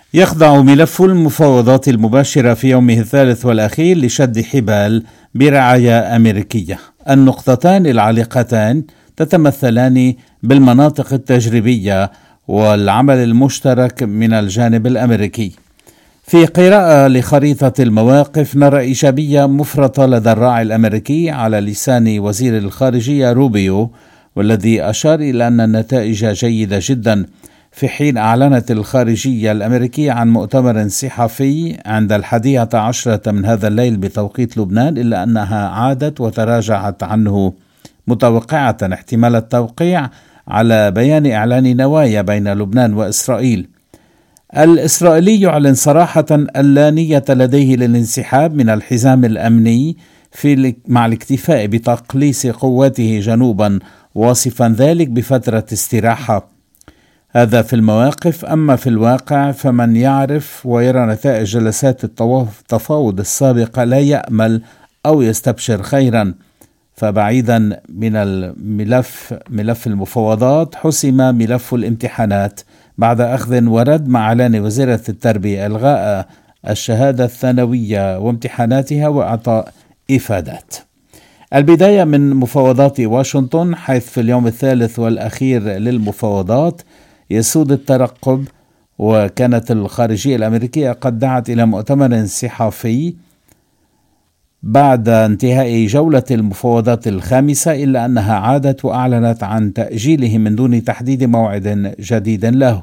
يخضع ملف المفاوضات المباشرة في يومه الثالث والأخير لشد حبال برعاية أمريكية. النقطتان العالقتان تتمثلان بالمناطق التجريبية والعمل المشترك من الجانب الأمريكي. في قراءة لخريطة المواقف نرى إيجابية مفرطة لدى الراعي الأمريكي على لسان وزير الخارجية روبيو، والذي أشار إلى أن النتائج جيدة جدا، في حين أعلنت الخارجية الأمريكية عن مؤتمر صحفي عند 11 من هذا الليل بتوقيت لبنان، إلا أنها عادت وتراجعت عنه متوقعة احتمال التوقيع على بيان إعلان نوايا بين لبنان وإسرائيل. الإسرائيلي يعلن صراحة ألا نية لديه للانسحاب من الحزام الأمني مع الاكتفاء بتقليص قواته جنوبا، واصفا ذلك بفترة استراحة. هذا في المواقف، أما في الواقع فمن يعرف ويرى نتائج جلسات التفاوض السابقة لا يأمل أو يستبشر خيرا. فبعيدا من ملف المفاوضات، حسم ملف الامتحانات بعد أخذ ورد مع إعلان وزيرة التربية إلغاء الشهادة الثانوية وامتحاناتها وإعطاء إفادات. البداية من مفاوضات واشنطن، حيث في اليوم الثالث والأخير للمفاوضات يسود الترقب، وكانت الخارجية الأمريكية قد دعت إلى مؤتمر صحفي بعد انتهاء جولة المفاوضات الخامسة، إلا أنها عادت وأعلنت عن تأجيله من دون تحديد موعد جديد له.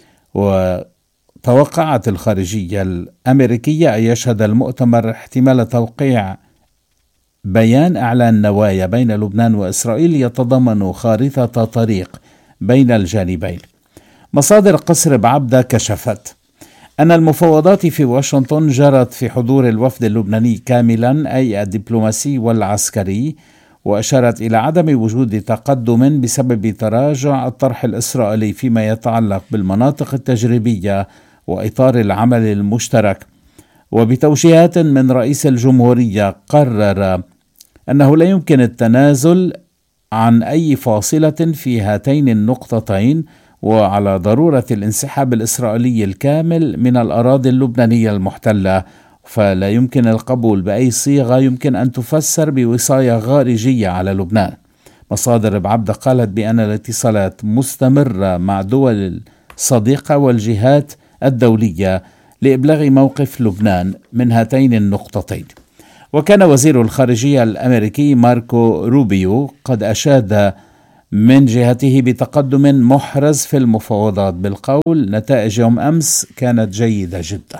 وتوقعت الخارجية الأمريكية أن يشهد المؤتمر احتمال توقيع بيان إعلان نوايا بين لبنان وإسرائيل يتضمن خارطة طريق بين الجانبين. مصادر قصر بعبدة كشفت أن المفاوضات في واشنطن جرت في حضور الوفد اللبناني كاملا، أي الدبلوماسي والعسكري، وأشارت إلى عدم وجود تقدم بسبب تراجع الطرح الإسرائيلي فيما يتعلق بالمناطق التجريبية وإطار العمل المشترك. وبتوجيهات من رئيس الجمهورية قرر أنه لا يمكن التنازل عن أي فاصلة في هاتين النقطتين، وعلى ضرورة الانسحاب الإسرائيلي الكامل من الأراضي اللبنانية المحتلة، فلا يمكن القبول بأي صيغة يمكن أن تفسر بوصاية خارجية على لبنان. مصادر بعبدة قالت بأن الاتصالات مستمرة مع دول الصديقة والجهات الدولية لإبلاغ موقف لبنان من هاتين النقطتين. وكان وزير الخارجية الأمريكي ماركو روبيو قد أشاد من جهته بتقدم محرز في المفاوضات بالقول: نتائج يوم أمس كانت جيدة جدا.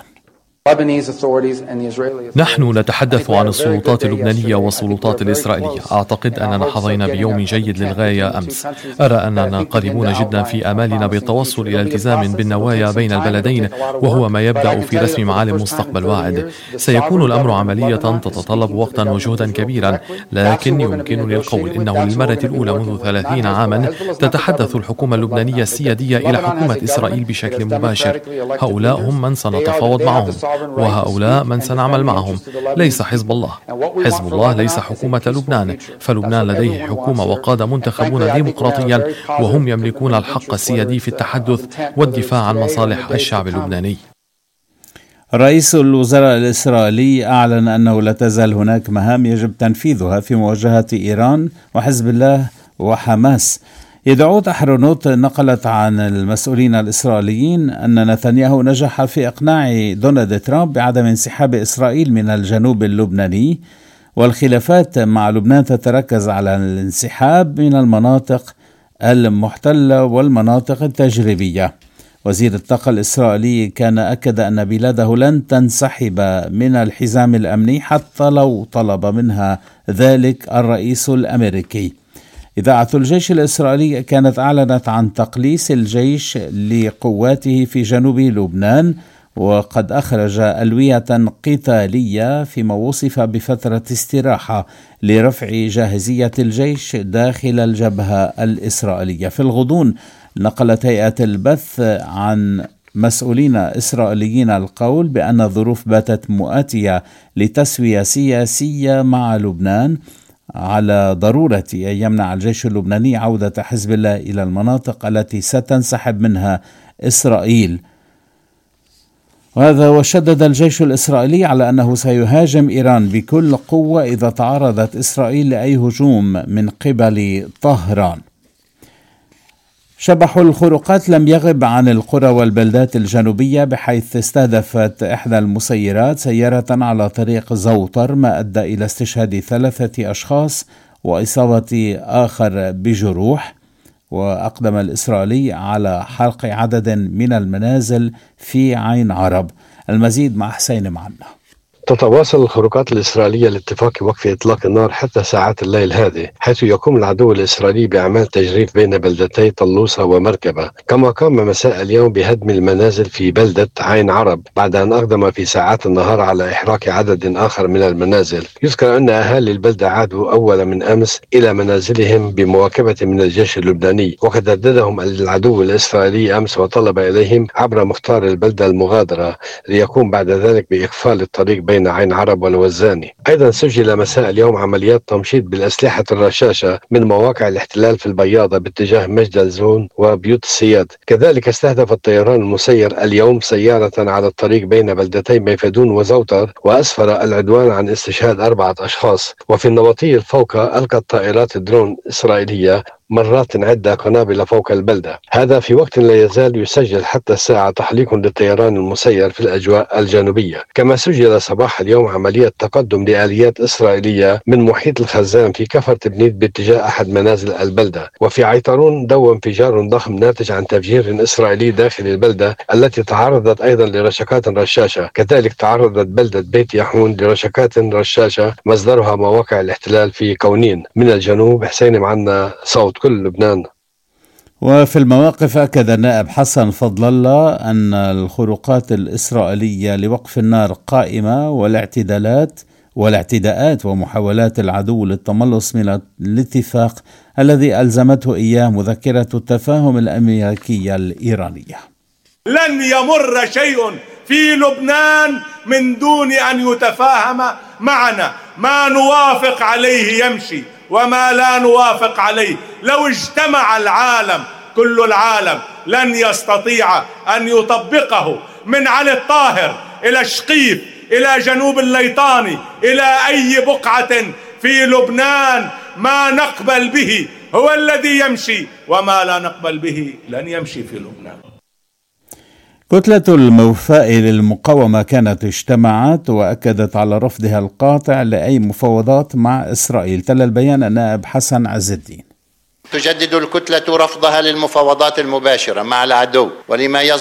نحن نتحدث عن السلطات اللبنانية والسلطات الإسرائيلية. أعتقد أننا حظينا بيوم جيد للغاية أمس. أرى أننا قريبون جدا في آمالنا بالتوصل إلى التزام بالنوايا بين البلدين، وهو ما يبدأ في رسم معالم مستقبل واعد. سيكون الأمر عملية تتطلب وقتا وجهدا كبيرا، لكن يمكنني القول إنه للمرة الأولى منذ 30 عاما تتحدث الحكومة اللبنانية السيادية إلى حكومة إسرائيل بشكل مباشر. هؤلاء هم من سنتفاوض معهم، وهؤلاء من سنعمل معهم. ليس حزب الله. حزب الله ليس حكومة لبنان، فلبنان لديه حكومة وقادة منتخبون ديمقراطيا، وهم يملكون الحق السيادي في التحدث والدفاع عن مصالح الشعب اللبناني. رئيس الوزراء الإسرائيلي أعلن أنه لا تزال هناك مهام يجب تنفيذها في مواجهة إيران وحزب الله وحماس. يدعوت أحرنوت نقلت عن المسؤولين الإسرائيليين أن نتنياهو نجح في إقناع دونالد ترامب بعدم انسحاب إسرائيل من الجنوب اللبناني، والخلافات مع لبنان تتركز على الانسحاب من المناطق المحتلة والمناطق التجريبية. وزير الطاقة الإسرائيلي كان أكد أن بلاده لن تنسحب من الحزام الأمني حتى لو طلب منها ذلك الرئيس الأمريكي. إذاعة الجيش الإسرائيلي كانت أعلنت عن تقليص الجيش لقواته في جنوب لبنان، وقد أخرج ألوية قتالية فيما وصف بفترة استراحة لرفع جاهزية الجيش داخل الجبهة الإسرائيلية. في الغضون نقلت هيئة البث عن مسؤولين إسرائيليين القول بأن الظروف باتت مؤاتية لتسوية سياسية مع لبنان على ضرورة أن يمنع الجيش اللبناني عودة حزب الله إلى المناطق التي ستنسحب منها إسرائيل. وهذا وشدد الجيش الإسرائيلي على أنه سيهاجم إيران بكل قوة إذا تعرضت إسرائيل لأي هجوم من قبل طهران. شبح الخروقات لم يغب عن القرى والبلدات الجنوبية، بحيث استهدفت إحدى المسيرات سيارة على طريق زوطر، ما أدى إلى استشهاد 3 أشخاص وإصابة آخر بجروح. وأقدم الإسرائيلي على حرق عدد من المنازل في عين عرب. المزيد مع حسين معنا. تتواصل الخروقات الإسرائيلية لاتفاق وقف إطلاق النار حتى ساعات الليل هذه، حيث يقوم العدو الإسرائيلي بأعمال تجريف بين بلدتي طلوسة ومركبة، كما قام مساء اليوم بهدم المنازل في بلدة عين عرب بعد أن أقدم في ساعات النهار على إحراق عدد آخر من المنازل. يذكر أن أهالي البلدة عادوا أول من أمس إلى منازلهم بمواكبة من الجيش اللبناني، وقد هددهم العدو الإسرائيلي أمس وطلب إليهم عبر مختار البلدة المغادرة ليقوم بعد ذلك بإقفال الطريق بين عين عرب والوزاني. أيضا سجل مساء اليوم عمليات تمشيط بالأسلحة الرشاشة من مواقع الاحتلال في البياضة باتجاه مجد الزون وبيوت السياد. كذلك استهدف الطيران المسير اليوم سيارة على الطريق بين بلدتي ميفدون وزوطر، وأسفر العدوان عن استشهاد 4 أشخاص. وفي النبطية الفوقة ألقت طائرات درون إسرائيلية مرات عدة قنابل فوق البلدة، هذا في وقت لا يزال يسجل حتى الساعة تحليق للطيران المسير في الأجواء الجنوبية. كما سجل صباح اليوم عملية تقدم لآليات إسرائيلية من محيط الخزان في كفر تبنيد باتجاه أحد منازل البلدة. وفي عيطرون دوى انفجار ضخم ناتج عن تفجير إسرائيلي داخل البلدة التي تعرضت أيضا لرشقات رشاشة. كذلك تعرضت بلدة بيت يحون لرشقات رشاشة مصدرها مواقع الاحتلال في كونين. من الجنوب حسين معنا، صوت كل لبنان. وفي المواقف أكد النائب حسن فضل الله أن الخروقات الإسرائيلية لوقف النار قائمة، والاعتداءات ومحاولات العدو للتملص من الاتفاق الذي ألزمته إياه مذكرة التفاهم الأمريكية الإيرانية. لن يمر شيء في لبنان من دون أن يتفاهم معنا، ما نوافق عليه يمشي وما لا نوافق عليه. لو اجتمع العالم كل العالم لن يستطيع أن يطبقه، من علي الطاهر إلى شقيف إلى جنوب الليطاني إلى أي بقعة في لبنان. ما نقبل به هو الذي يمشي، وما لا نقبل به لن يمشي في لبنان. كتلة الموفاء للمقاومة كانت اجتمعت وأكدت على رفضها القاطع لأي مفاوضات مع إسرائيل. تلا البيان النائب حسن عز الدين. تجدد الكتلة رفضها للمفاوضات المباشرة مع العدو، ولما